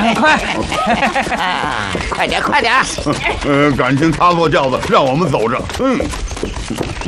快！ 快点，快点！ 感情他坐轿子，让我们走着。